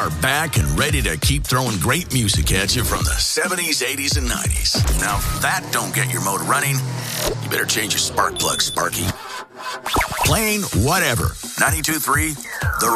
are back and ready to keep throwing great music at you from the 70s, 80s, and 90s. Now, if that don't get your motor running, you better change your spark plug, Sparky. Playing whatever. 92.3, The